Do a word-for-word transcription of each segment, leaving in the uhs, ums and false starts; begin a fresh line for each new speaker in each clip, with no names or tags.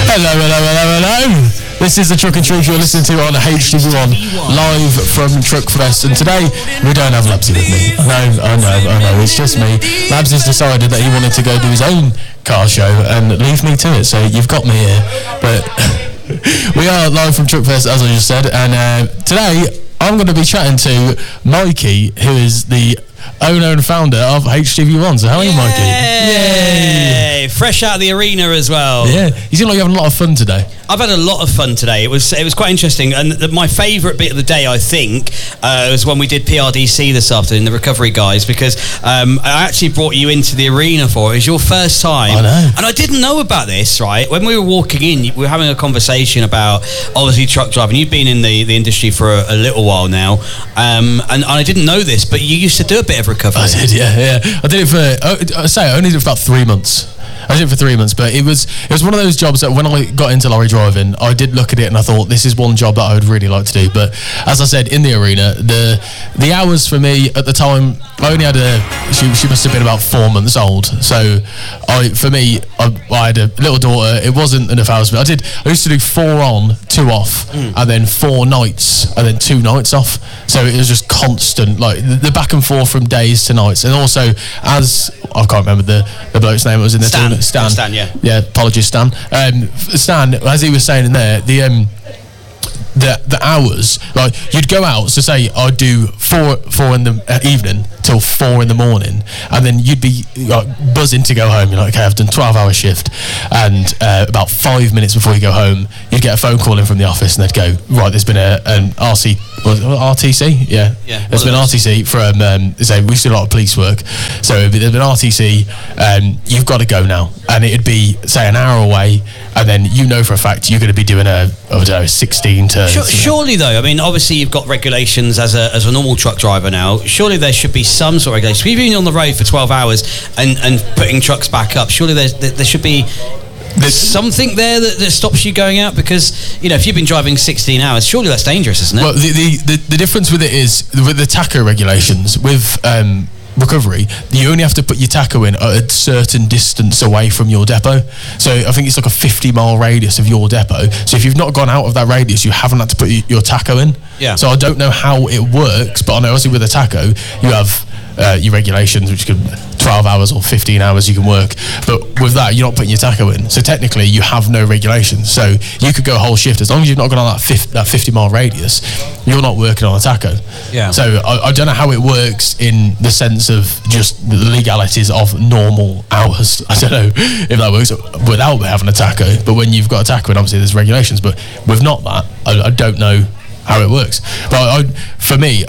Hello, hello, hello, hello. This is the Truck and Truth you're listening to on H T V one, live from Truckfest. And today, we don't have Labsy with me. I know, I know, I know, it's just me. Labs has decided that he wanted to go do his own car show and leave me to it, so you've got me here. But we are live from Truckfest, as I just said, and uh, today, I'm going to be chatting to Mikey, who is the owner and founder of H T V one. So how are you, Mikey?
Yay! Fresh out of the arena as well.
Yeah, you seem like you're having a lot of fun today.
I've had a lot of fun today. It was it was quite interesting, and the, my favourite bit of the day, I think, uh, was when we did P R D C this afternoon, the recovery guys, because um, I actually brought you into the arena for it. It was your first time.
I know.
And I didn't know about this, right? When we were walking in, we were having a conversation about, obviously, truck driving. You've been in the, the industry for a, a little while now, um, and, and I didn't know this, but you used to do a bit of recovery.
I did, yeah, yeah. I did it for, I say, I only did it for about three months. I did it for three months, but it was it was one of those jobs that when I got into lorry driving, I did look at it and I thought, this is one job that I would really like to do. But as I said, in the arena, the the hours for me at the time, I only had a, she, she must have been about four months old. So I, for me, I, I had a little daughter. It wasn't enough hours. But I did, I used to do four on, two off, mm. and then four nights, and then two nights off. So it was just constant, like the, the back and forth from days to nights. And also, as, I can't remember the, the bloke's name, it was in the
Stan.
team. Stan.
Stan, yeah.
Yeah, apologies, Stan. Um, Stan, as he was saying in there, the um, the the hours, like you'd go out, so say I'd do four four in the uh, evening till four in the morning, and then you'd be like buzzing to go home. You're like, okay, I've done twelve hour shift, and uh, about five minutes before you go home, you'd get a phone call in from the office, and they'd go, right, there's been a an R C, was it R T C, yeah,
yeah,
there's been R T C from um, say we used to do a lot of police work, so it'd be, there's been R T C, um, you've got to go now, and it'd be say an hour away, and then you know for a fact you're going to be doing a I don't know sixteen to.
Sure, surely though, I mean, obviously you've got regulations as a as a normal truck driver now. Surely there should be some sort of regulations. We've been on the road for twelve hours and, and putting trucks back up. Surely there's, there, there should be there's something there that, that stops you going out, because you know if you've been driving sixteen hours, surely that's dangerous, isn't it?
Well, the the, the, the difference with it is with the tacho regulations with. Um, recovery, you only have to put your tacho in at a certain distance away from your depot. So I think it's like a fifty mile radius of your depot. So if you've not gone out of that radius, you haven't had to put your tacho in.
Yeah.
So I don't know how it works, but I know obviously with a tacho, you have uh, your regulations, which could twelve hours or fifteen hours you can work. But with that, you're not putting your tacho in. So technically, you have no regulations. So you could go a whole shift as long as you've not gone on that fifty, that fifty mile radius. You're not working on a tacho.
Yeah.
So I, I don't know how it works in the sense of just the legalities of normal hours. I don't know if that works without having a tacho. But when you've got a tacho, and obviously there's regulations. But with not that, I, I don't know how it works. But I, for me,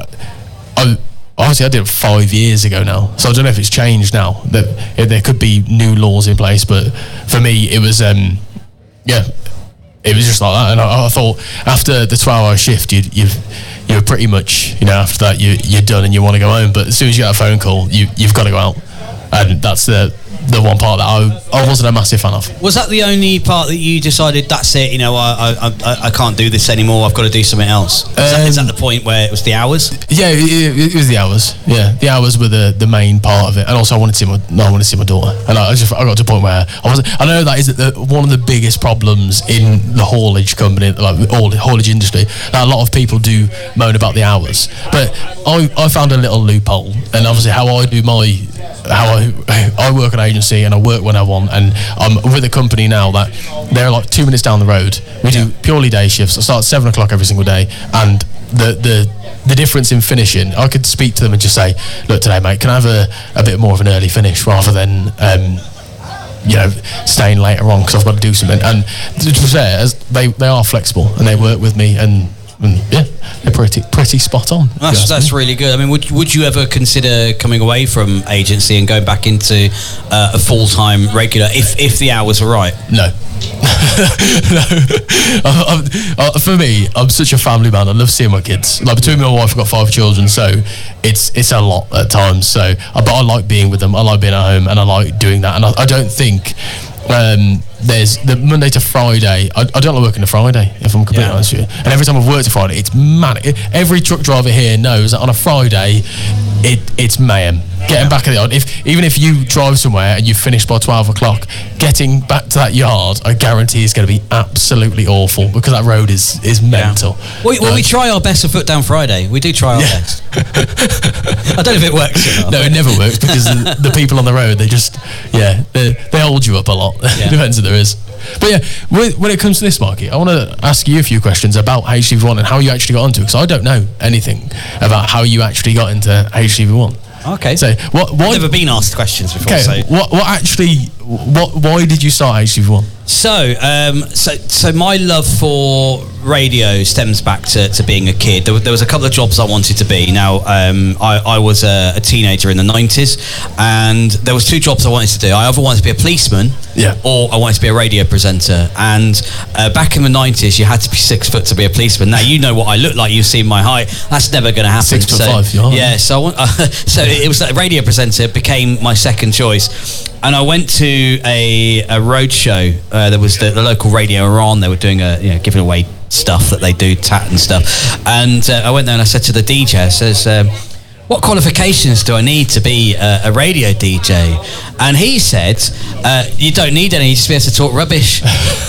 I. Obviously, I did it five years ago now, so I don't know if it's changed now. That there could be new laws in place, but for me, it was, um, yeah, it was just like that. And I, I thought after the twelve-hour shift, you'd, you've you're pretty much, you know, after that you you're done and you want to go home. But as soon as you get a phone call, you you've got to go out, and that's the the one part that I I wasn't a massive fan of.
Was that the only part that you decided, that's it, you know, I I, I, I can't do this anymore, I've got to do something else? Is, um, that, is that the point where it was the hours?
Yeah, it, it was the hours. Yeah, the hours were the, the main part of it, and also I wanted to see my no, I wanted to see my daughter, and I, I just I got to a point where I wasn't. I know that is the, one of the biggest problems in the haulage company, like all haulage industry. That a lot of people do moan about the hours, but I I found a little loophole, and obviously how I do my how I I work an agency and I work when I want, and I'm with a company now that they're like two minutes down the road. We do purely day shifts. I start at seven o'clock every single day, and the the the difference in finishing, I could speak to them and just say, look, today mate, can I have a, a bit more of an early finish rather than um, you know, staying later on because I've got to do something. And to be fair, as they they are flexible and they work with me, and And yeah, they're pretty pretty spot on.
That's that's really good. I mean, would would you ever consider coming away from agency and going back into uh, a full time regular if if the hours were right?
No. no. I, I, for me, I'm such a family man. I love seeing my kids. Like between me and my wife, I've got five children, so it's it's a lot at times. So, but I like being with them. I like being at home, and I like doing that. And I, I don't think. Um, there's the Monday to Friday. I, I don't like working a Friday, if I'm completely yeah. honest with you. And every time I've worked a Friday, it's manic. Every truck driver here knows that on a Friday, it it's mayhem. Getting back at the yard, if even if you drive somewhere and you finish by twelve o'clock, getting back to that yard, I guarantee is going to be absolutely awful because that road is is mental.
Yeah. Well, well, we try our best for Foot Down Friday. We do try our yeah. best. I don't know if it works or not.
No, it never works because the, the people on the road, they just, yeah, they, they hold you up a lot. Yeah. Depends if there is. But yeah, when, when it comes to this, Marky, I want to ask you a few questions about H T V one and how you actually got onto it, because I don't know anything about how you actually got into H T V one.
Okay.
So what? Why,
I've never been asked questions before.
Okay.
So.
What? What actually? What? Why did you start H T V one?
So, um, so, so my love for radio stems back to, to being a kid. There, there was a couple of jobs I wanted to be. Now, um, I, I was a, a teenager in the nineties, and there was two jobs I wanted to do. I either wanted to be a policeman,
yeah,
or I wanted to be a radio presenter. And uh, back in the nineties, you had to be six foot to be a policeman. Now you know what I look like. You've seen my height. That's never going to happen.
Six foot
so,
five. You're
yeah. So, I want, uh, so it was like radio presenter became my second choice. And I went to a, a road show. Uh, there was the, the local radio were on. They were doing a, you know, giving away stuff that they do, tat and stuff. And uh, I went there and I said to the D J, I says, um, what qualifications do I need to be a, a radio D J? And he said, uh, you don't need any, you just be able to talk rubbish.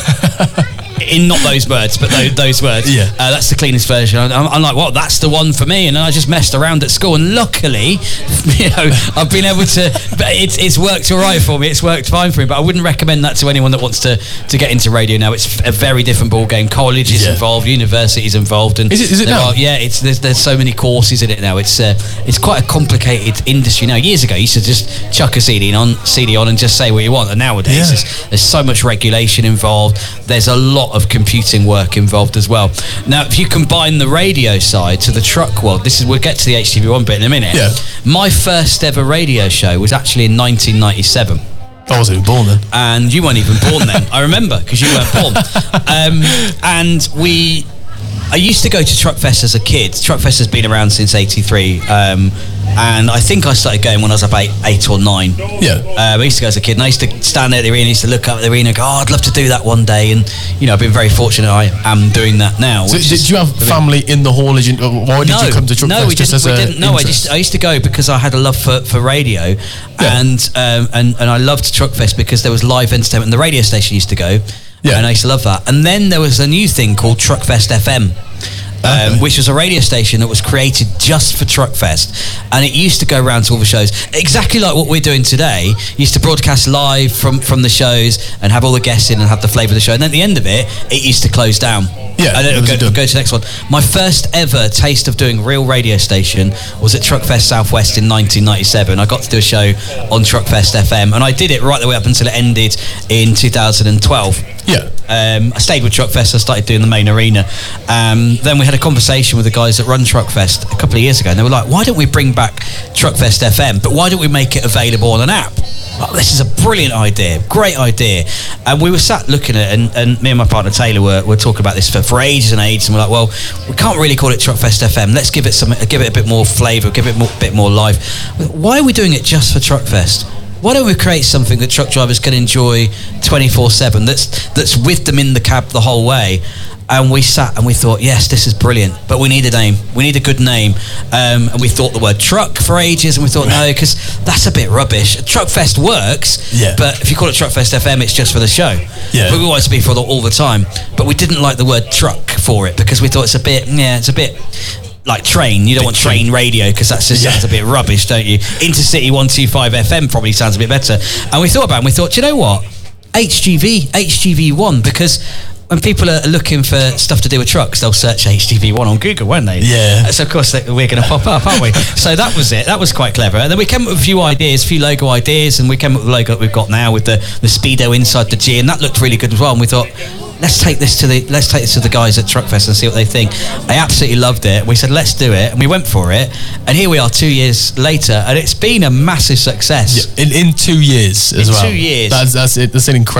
In not those words, but those, those words.
Yeah.
Uh, that's the cleanest version. I'm, I'm like, well, that's the one for me. And then I just messed around at school, and luckily, you know, I've been able to. But it's it's worked all right for me. It's worked fine for me. But I wouldn't recommend that to anyone that wants to to get into radio now. It's a very different ball game. College is
yeah.
involved, universities involved, and
is it? Is it now?
Are, yeah, it's there's, there's so many courses in it now. It's uh, it's quite a complicated industry now. Years ago, you used to just chuck a C D on, C D on, and just say what you want. And nowadays,
yeah.
there's, there's so much regulation involved. There's a lot of computing work involved as well. Now, if you combine the radio side to the truck world, this is we'll get to the H T V one bit in a minute.
Yeah.
My first ever radio show was actually in nineteen ninety-seven.
I wasn't even born then.
And you weren't even born then. I remember, because you weren't born. Um, and we... I used to go to Truckfest as a kid. Truckfest has been around since eighty-three. Um, and I think I started going when I was about eight, eight or nine.
Yeah.
Uh, I used to go as a kid, and I used to stand there at the arena, I used to look up at the arena and go, oh, I'd love to do that one day. And, you know, I've been very fortunate I am doing that now.
So did you have family in the haulage? In, why did
no,
you come to Truckfest?
No, we
just
didn't.
as
We
a
didn't no, I, just, I used to go because I had a love for, for radio. Yeah. And, um, and, and I loved Truckfest because there was live entertainment, and the radio station used to go. Yeah. And I used to love that. And then there was a new thing called Truckfest F M. Um, okay. Which was a radio station that was created just for Truckfest, and it used to go around to all the shows exactly like what we're doing today. Used to broadcast live from, from the shows and have all the guests in and have the flavour of the show, and then at the end of it it used to close down.
Yeah,
and then it would go, go to the next one. My first ever taste of doing real radio station was at Truckfest Southwest in nineteen ninety-seven. I got to do a show on Truckfest F M, and I did it right the way up until it ended in two thousand twelve.
Yeah.
Um, I stayed with Truckfest. I started doing the main arena. Um, then we had a conversation with the guys that run Truckfest a couple of years ago, and they were like, why don't we bring back Truckfest F M, but why don't we make it available on an app? Well, this is a brilliant idea, great idea. And we were sat looking at it, and, and me and my partner Taylor were, were talking about this for, for ages and ages, and we're like, well, we can't really call it Truckfest F M. Let's give it some, give it a bit more flavour, give it a bit more life. Why are we doing it just for Truckfest? Why don't we create something that truck drivers can enjoy twenty-four seven, that's that's with them in the cab the whole way? And we sat and we thought, yes, this is brilliant, but we need a name. We need a good name. Um, and we thought the word truck for ages, and we thought, no, because that's a bit rubbish. Truckfest works,
yeah.
but if you call it Truckfest F M, it's just for the show.
Yeah.
But we want it to be for the, all the time. But we didn't like the word truck for it, because we thought it's a bit, yeah, it's a bit... like train, you don't want train radio because that just yeah. sounds a bit rubbish, don't you? Intercity one two five F M probably sounds a bit better. And we thought about it and we thought, do you know what? H G V, H G V one, because when people are looking for stuff to do with trucks, they'll search H G V one on Google, won't they?
Yeah.
So of course we're going to pop up, aren't we? So that was it. That was quite clever. And then we came up with a few ideas, a few logo ideas, and we came up with the logo that we've got now with the, the Speedo inside the G, and that looked really good as well. And we thought, let's take this to the let's take this to the guys at Truckfest and see what they think. They absolutely loved it. We said, let's do it, and we went for it. And here we are, two years later, and it's been a massive success.
Yeah, in in two years as
in
well.
Two years.
That's that's it. That's an incredible.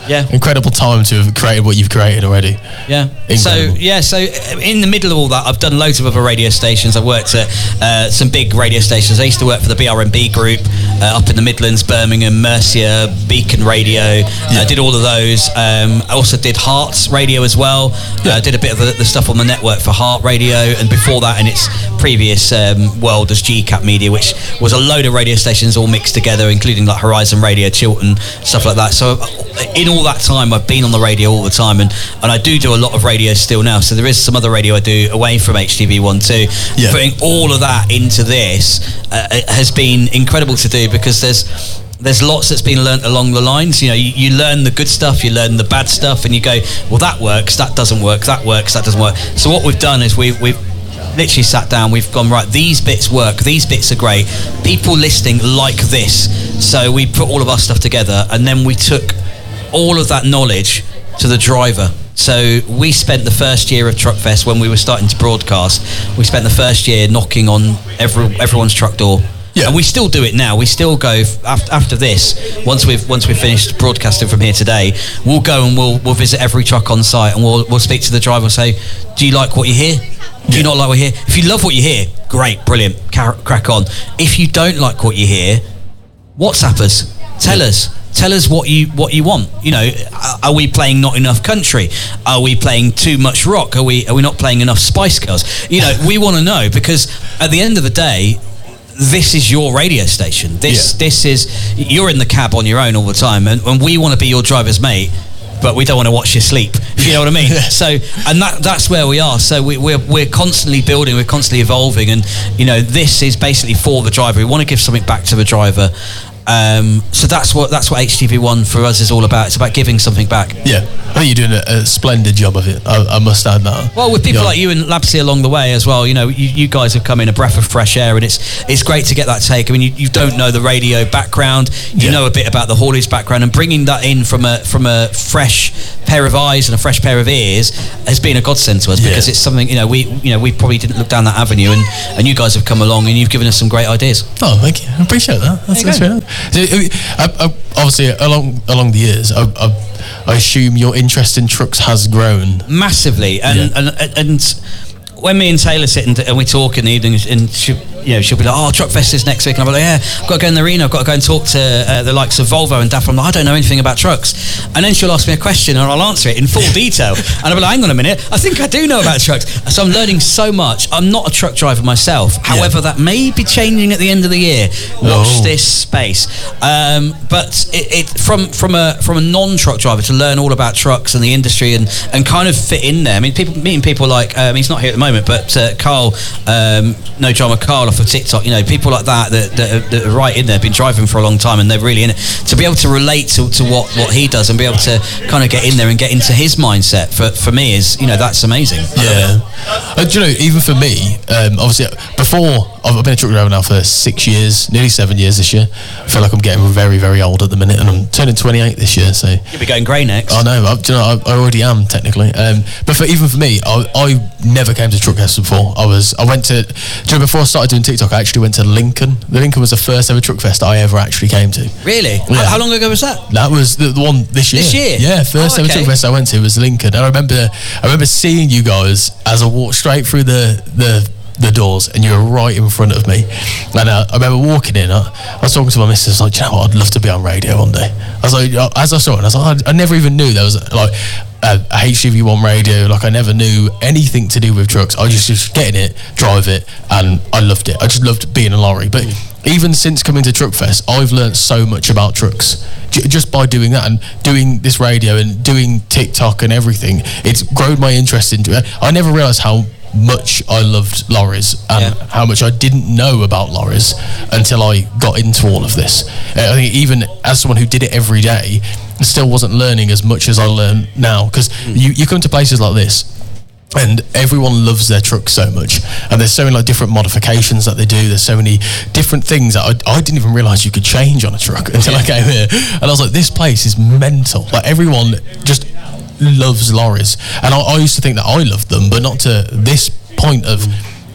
Yeah.
Incredible time to have created what you've created already.
Yeah.
Incredible.
So yeah, so in the middle of all that, I've done loads of other radio stations. I've worked at uh, some big radio stations. I used to work for the B R M B group uh, up in the Midlands, Birmingham, Mercia, Beacon Radio. I yeah. uh, did all of those. Um, I also did Hearts Radio as well. Yeah. Uh, did a bit of the, the stuff on the network for Heart Radio, and before that, in its previous um, world as G CAP Media, which was a load of radio stations all mixed together, including like Horizon Radio, Chiltern, stuff like that. So in all that time, I've been on the radio all the time, and, and I do do a lot of radio still now. So there is some other radio I do away from H T V one too. Yeah. Putting all of that into this uh, has been incredible to do, because there's there's lots that's been learnt along the lines. You know, you, you learn the good stuff, you learn the bad stuff, and you go, well, that works, that doesn't work, that works, that doesn't work. So what we've done is we've we've literally sat down, we've gone, right, these bits work, these bits are great, people listening like this. So we put all of our stuff together, and then we took all of that knowledge to the driver. So we spent the first year of Truckfest, when we were starting to broadcast, we spent the first year knocking on every, everyone's truck door. Yeah. And we still do it now. We still go after, after this. Once we've once we've finished broadcasting from here today, we'll go and we'll we'll visit every truck on site, and we'll we'll speak to the driver and say, "Do you like what you hear? Do yeah. you not like what you hear? If you love what you hear, great, brilliant, car- crack on. If you don't like what you hear, WhatsApp us. Tell yeah. us." Tell us what you what you want. You know, are we playing not enough country? Are we playing too much rock? Are we are we not playing enough Spice Girls? You know, we want to know, because at the end of the day, this is your radio station. This yeah. this is, you're in the cab on your own all the time, and, and we want to be your driver's mate, but we don't want to watch you sleep. You know what I mean? So, and that that's where we are. So we, we're we're constantly building, we're constantly evolving, and you know, this is basically for the driver. We want to give something back to the driver. Um, so that's what that's what H T V one for us is all about. It's about giving something back.
Yeah, I think you're doing a, a splendid job of it. I, I must add that.
Well, with people yeah. like you and Labsy along the way as well, you know, you, you guys have come in a breath of fresh air, and it's it's great to get that take. I mean, you, you don't know the radio background, you yeah. know a bit about the haulage background, and bringing that in from a from a fresh pair of eyes and a fresh pair of ears has been a godsend to us, because yeah. it's something, you know, we you know we probably didn't look down that avenue, and, and you guys have come along and you've given us some great ideas.
Oh, thank you. I appreciate that. That's, that's right. So, I, I, obviously, along along the years, I, I, I assume your interest in trucks has grown
massively, and yeah. and, and, and when me and Taylor sit and, and we talk in the evenings, and she, you know, she'll be like, "Oh, Truckfest is next week," and I'll be like, "Yeah, I've got to go in the arena. I've got to go and talk to uh, the likes of Volvo and D A F." I'm like, "I don't know anything about trucks," and then she'll ask me a question, and I'll answer it in full detail, and I'll be like, "Hang on a minute, I think I do know about trucks." So I'm learning so much. I'm not a truck driver myself, however, yeah. that may be changing at the end of the year. Watch oh. this space. Um, but it, it from from a from a non-truck driver to learn all about trucks and the industry, and, and kind of fit in there. I mean, people meeting people like um, he's not here at the moment, but uh, Carl, um, No Drama Carl off of TikTok. You know, people like that that, that, are, that are right in there, been driving for a long time, and they're really in it. To be able to relate to, to what, what he does, and be able to kind of get in there and get into his mindset, for, for me is, you know, that's amazing.
Yeah. Uh, do you know, even for me, um, obviously before, I've been a truck driver now for six years, nearly seven years this year. I feel like I'm getting very, very old at the minute, and I'm turning twenty-eight this year. So
you'll be going grey next.
I know. I, do you know, I, I already am technically. Um, but for, even for me, I, I never came to Truckfest before. I was, I went to, do you know, before I started doing TikTok, I actually went to Lincoln. The Lincoln was the first ever Truckfest I ever actually came to.
Really?
Yeah.
How, how long ago was that?
That was the, the one this year.
This year?
Yeah, first oh, okay. ever Truckfest I went to was Lincoln. And I remember, I remember seeing you guys as I walked straight through the the. the doors, and you were right in front of me, and uh, I remember walking in, I, I was talking to my missus, like, do you know what, I'd love to be on radio one day. I was like, as I saw it, I was like, I, I never even knew there was like a, a H T V one radio, like I never knew anything to do with trucks. I just just get in it, drive it, and I loved it. I just loved being a lorry. But even since coming to Truckfest, I've learned so much about trucks J- just by doing that, and doing this radio and doing TikTok and everything. It's grown my interest into it. I never realised how much I loved lorries, and yeah. how much I didn't know about lorries until I got into all of this. Uh, I think even as someone who did it every day, I still wasn't learning as much as I learn now, because mm. you, you come to places like this and everyone loves their truck so much, and there's so many like different modifications that they do. There's so many different things that I, I didn't even realise you could change on a truck until yeah. I came here, and I was like, this place is mental. Like, everyone just loves lorries, and I, I used to think that I loved them, but not to this point of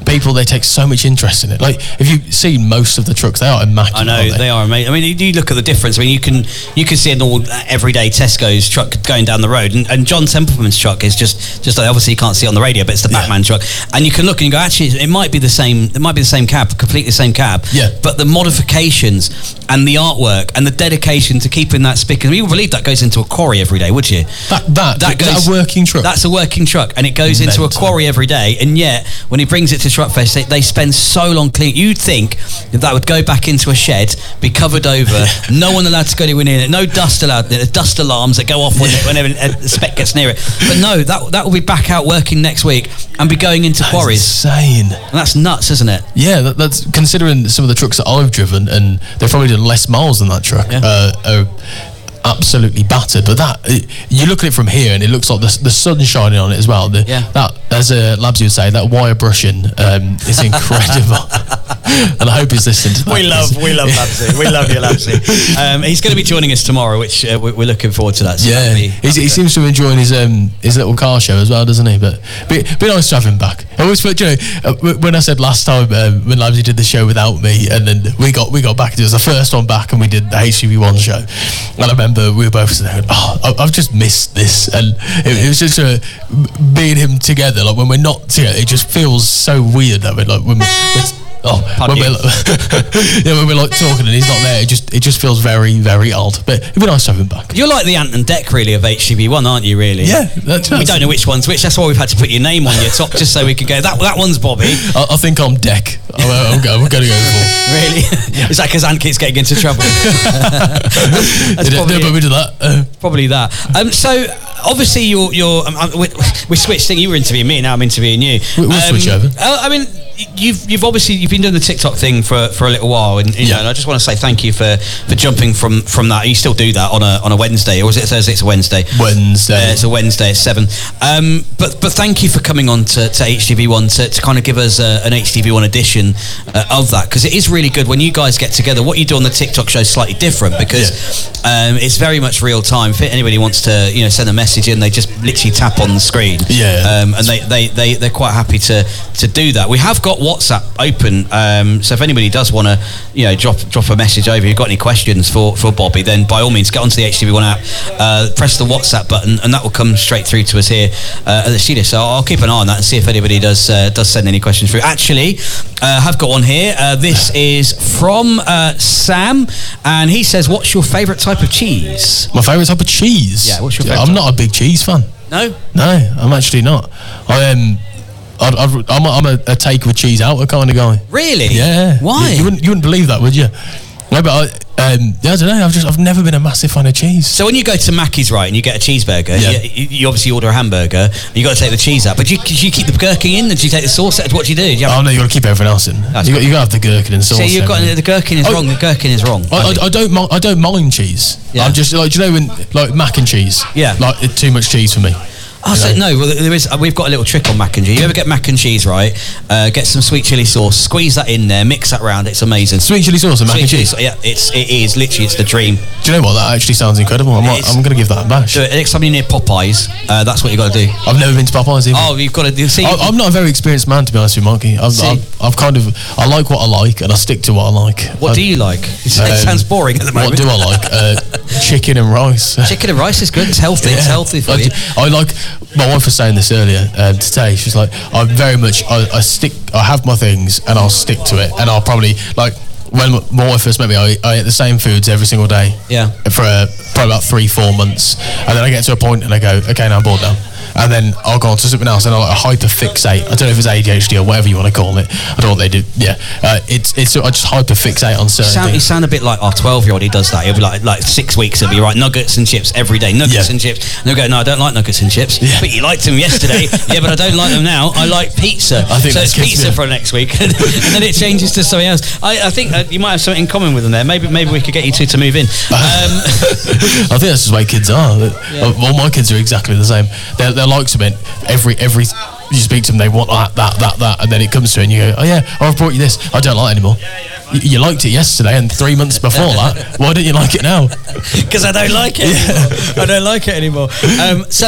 people, they take so much interest in it. Like, if you see most of the trucks, they are immaculate.
I know, they? they are amazing. I mean, you, you look at the difference. I mean, you can you can see an all everyday Tesco's truck going down the road, and, and John Templeman's truck is just just obviously you can't see it on the radio, but it's the
yeah.
Batman truck, and you can look and you go, actually, it might be the same. It might be the same cab, completely the same cab.
Yeah.
But the modifications and the artwork and the dedication to keeping that spick, and you would believe that goes into a quarry every day, would you?
That that, that goes, is that a working truck.
That's a working truck, and it goes Mental. into a quarry every day. And yet, when he brings it to Truckfest, they, they spend so long cleaning. You'd think that, that would go back into a shed, be covered over, no one allowed to go anywhere near it, no dust allowed. There's dust alarms that go off when, whenever a speck gets near it. But no, that that will be back out working next week and be going into
that
quarries.
Insane.
And that's nuts, isn't it?
Yeah, that, that's considering some of the trucks that I've driven, and they've probably done less miles than that truck. Yeah. Uh, are absolutely battered, but that it, you look at it from here and it looks like the, the sun's shining on it as well. The,
yeah.
That, as uh, Labsy would say, that wire brushing um, is incredible. And I hope he's listening to that.
We love, we love Labsy. We love you, Labsy. Um, he's going to be joining us tomorrow, which uh, we're looking forward to that. So
yeah,
be,
he seems to be enjoying his um, his little car show as well, doesn't he? But be, be nice to have him back. I always felt, you know, uh, when I said last time um, when Labsy did the show without me, and then we got we got back, it was the first one back, and we did the H G V one show, and I remember we were both saying, "Oh, I've just missed this," and it, it was just uh, being him together. Like when we're not together, it just feels so weird that we're like when we're, we're Oh, when we're, like, yeah, when we're like talking and he's not there, it just it just feels very, very odd. But it'd be nice to have him back.
You're like the Ant and Dec, really, of H G V one, aren't you? Really?
Yeah. That's,
we don't know which one's which. That's why we've had to put your name on your top, just so we could go. That that one's Bobby.
I, I think I'm Dec. I'm, I'm, going, I'm going to go for.
Really? Yeah. Is that because Ant keeps getting into trouble? That's
Did
probably,
it, we did that. Uh,
probably that. Um, so obviously you're you're. Um, we, we switched thing. You were interviewing me. Now I'm interviewing you.
We'll um, switch over.
I mean, you've you've obviously you've been doing the TikTok thing for, for a little while, and, you
yeah.
know, and I just want to say thank you for, for jumping from, from that. You still do that on a on a Wednesday, or is it Thursday? It's a Wednesday.
Wednesday.
Uh, it's a Wednesday at seven. Um, but but thank you for coming on to, to H G V one to, to kind of give us a, an H G V one edition uh, of that, because it is really good when you guys get together. What you do on the TikTok show is slightly different because yeah. um, it's very much real time. If anybody wants to, you know, send a message in, they just literally tap on the screen.
Yeah.
Um, and they, they, they, they're quite happy to, to do that. We have got WhatsApp open, um, so if anybody does want to, you know, drop drop a message over, if you've got any questions for, for Bobby, then by all means get onto the H G V one app, uh, press the WhatsApp button, and that will come straight through to us here uh, at the studio. So I'll keep an eye on that and see if anybody does uh, does send any questions through. Actually, uh, I've got one here. Uh, this is from uh, Sam, and he says, "What's your favourite type of cheese?"
My favourite type of cheese?
Yeah, what's your favourite?
I'm
type?
not a big cheese fan.
No?
No, I'm actually not. I am. Um, I'd, I'd, I'm a, I'm a, a take with cheese out kind of guy.
Really?
Yeah.
Why?
You, you wouldn't you wouldn't believe that, would you? No, but I, um, yeah, I don't know. I've just I've never been a massive fan of cheese.
So when you go to Mackey's, right, and you get a cheeseburger,
yeah.
you, you obviously order a hamburger. You got to take the cheese out, but do you, do you keep the gherkin in, and do you take the sauce out? What do you do? do you
oh no, you got to keep everything else in.
That's
you got you got to have the gherkin and sauce.
So you've got the gherkin is
oh,
wrong. The gherkin is wrong.
I, I, I don't I don't mind cheese.
Yeah.
I'm just like, do you know when like mac and cheese?
Yeah.
Like it's too much cheese for me.
Oh, so no, well, there is. Uh, we've got a little trick on mac and cheese. You ever get mac and cheese, right? Uh, get some sweet chili sauce, squeeze that in there, mix that round. It's amazing.
Sweet chili sauce and mac
sweet
and cheese.
Chili, yeah, it's it is literally it's the dream.
Do you know what? That actually sounds incredible. I'm like, I'm going to give that a bash.
So next time you're near Popeyes, uh, that's what you got to do.
I've never been to Popeyes either.
Oh, you've got to see.
I, I'm not a very experienced man, to be honest with you, Marky. I've, I've, I've kind of I like what I like, and I stick to what I like.
What
I,
do you like? It
um,
sounds boring at the moment.
What do I like? Uh, chicken and rice.
Chicken and rice is good. It's healthy. Yeah. It's healthy for
I,
you.
I like. My wife was saying this earlier um, today. She's like, I very much. I, I stick. I have my things, and I'll stick to it, and I'll probably like. When my wife first met me, I, I ate the same foods every single day.
Yeah.
For uh, probably about three, four months, and then I get to a point and I go, okay, now I'm bored now. And then I'll go on to something else, and I'll like hyperfixate. I don't know if it's A D H D or whatever you want to call it. I don't know what they do. Yeah, uh, it's it's. I just hyperfixate on certain
sound,
things.
You sound a bit like our twelve-year-old. He does that. He'll be like, like six weeks. He'll be right, nuggets and chips every day. Nuggets
yeah.
and chips. And he'll go, no, I don't like nuggets and chips.
Yeah.
But you liked them yesterday. Yeah, but I don't like them now. I like pizza.
I think
so it's
kids,
pizza
yeah.
for next week, and then it changes to something else. I, I think uh, you might have something in common with them there. Maybe maybe we could get you two to move in. Um,
I think that's just the way kids are. Yeah. All my kids are exactly the same. They're, they're like something. Every every you speak to them, they want that, that, that, that, and then it comes to it, and you go, oh yeah, oh, I've brought you this. I don't like it anymore. You, you liked it yesterday, and three months before that. Why don't you like it now?
Because I don't like it. Yeah. I don't like it anymore. Um, so.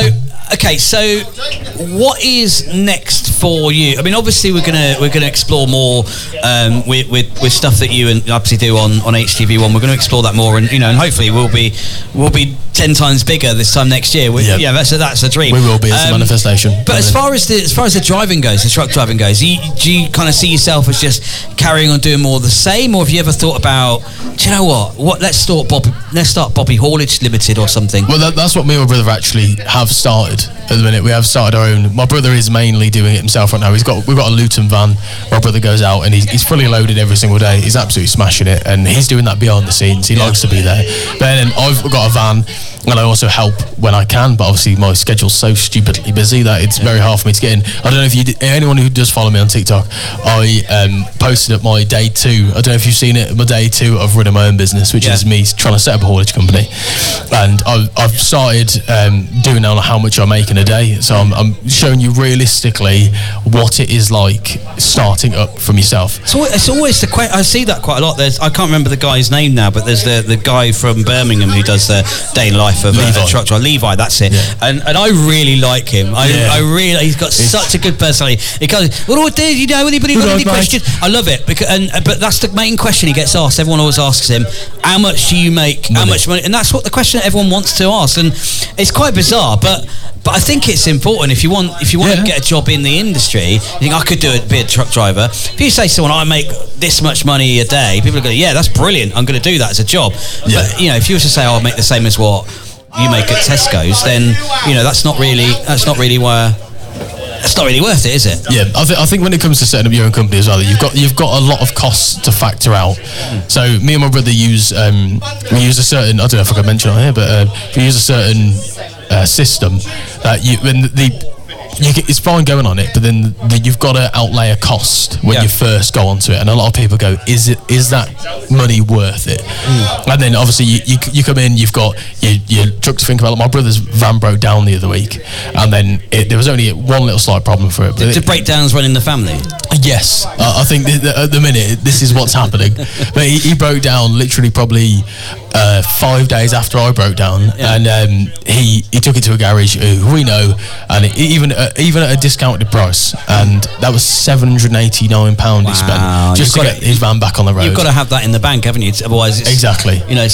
okay, so what is next for you? I mean, obviously we're gonna we're gonna explore more um, with, with with stuff that you and obviously do on, on H T V one. We're going to explore that more, and you know, and hopefully we'll be we'll be ten times bigger this time next year. We,
yep.
Yeah, that's a, that's a dream.
We will be as um, a manifestation.
But as far as the as far as the driving goes, the truck driving goes, do you, do you kind of see yourself as just carrying on doing more of the same, or have you ever thought about, do you know what? What let's start Bobby, let's start Bobby Haulage Limited or something.
Well, that, that's what me and my brother actually have started at the minute. We have started our own. My brother is mainly doing it himself right now. He's got we've got a Luton van. My brother goes out and he's, he's fully loaded every single day. He's absolutely smashing it, and he's doing that behind the scenes. He yeah. likes to be there. But then I've got a van, and I also help when I can. But obviously my schedule's so stupidly busy that it's yeah. very hard for me to get in. I don't know if you did, anyone who does follow me on TikTok, I um, posted up my day two. I don't know if you've seen it. My day two of running my own business, which yeah. is me trying to set up a haulage company, and I've, I've started um, doing on how much I make in a day. So I'm, I'm showing you realistically what it is like starting up from yourself.
So it's always the question. I see that quite a lot. There's I can't remember the guy's name now, but there's the the guy from Birmingham who does the day in life of a, a truck driver. Levi, that's it. Yeah. And and I really like him. I yeah. I really he's got it's, such a good personality. He goes, "What do I do? You know anybody got any questions?" I love it because and but that's the main question he gets asked. Everyone always asks him, "How much do you make? Money. How much money?" And that's what the question that everyone wants to ask. And it's quite bizarre, but. But I think it's important if you want if you want yeah. to get a job in the industry. You think I could do it, be a truck driver. If you say to someone, I make this much money a day, people are going, yeah, that's brilliant. I'm going to do that as a job. Yeah. But you know, if you were to say, oh, I make the same as what you make at Tesco's, then you know that's not really that's not really where. It's not really worth it, is it?
Yeah, I, th- I think when it comes to setting up your own company as well, you've got you've got a lot of costs to factor out. Mm. So me and my brother use um, we use a certain I don't know if I can mention it on here, but uh, we use a certain uh, system that you when the, the you get, it's fine going on it, but then the, you've got to outlay a cost when yeah. you first go onto it, and a lot of people go, "Is it? Is that money worth it?" Mm. And then obviously you, you you come in, you've got your, your truck to think about. Like my brother's van broke down the other week, and then it, there was only one little slight problem for it.
But the breakdowns run in the family.
Yes, uh, I think th- th- at the minute this is what's happening. But he, he broke down literally probably uh, five days after I broke down, yeah. and um, he he took it to a garage who we know, and it, even uh, even at a discounted price, and that was seven hundred and eighty nine pound wow. he spent just you've to get to, his van back on the road.
You've got to have that in the bank, haven't you? Otherwise, it's,
exactly.
You know,